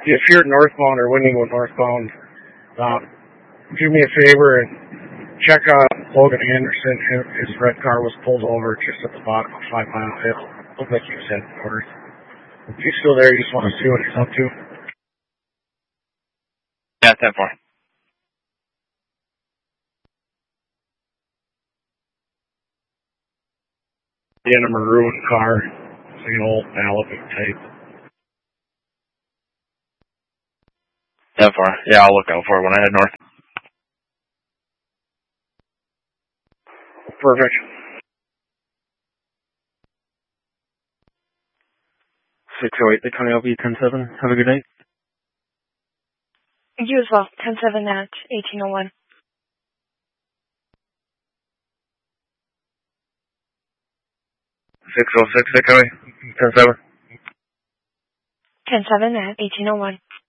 if you're northbound or when you go northbound, do me a favor and check Logan Anderson. His red car was pulled over just at the bottom of 5 Mile Hill. Looked like he was heading north. If he's still there, you just want to see what he's up to. Yeah, 10-4. In a maroon car. It's like an old Malibu type. 10-4. Yeah, I'll look out for it when I head north. Perfect. 608, the County LV 10-7. Have a good night. You as well. 10-7 at 1801. 606, Echo 10-7. 10-7 at 1801.